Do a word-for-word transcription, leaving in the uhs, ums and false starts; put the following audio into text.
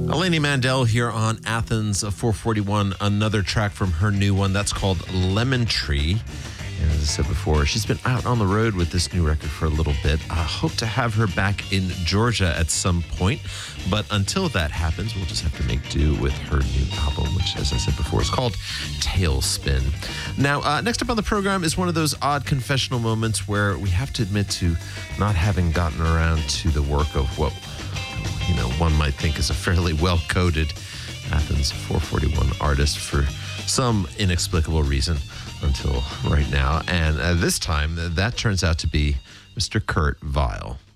Lainey Mandel here on Athens four forty-one. Another track from her new one that's called Lemon Tree. And as I said before, she's been out on the road with this new record for a little bit. I hope to have her back in Georgia at some point. But until that happens, we'll just have to make do with her new album, which, as I said before, is called Tailspin. Now, uh, next up on the program is one of those odd confessional moments where we have to admit to not having gotten around to the work of what, you know, one might think is a fairly well-coded Athens four forty-one artist for some inexplicable reason until right now. And uh, this time, that turns out to be Mister Kurt Vile.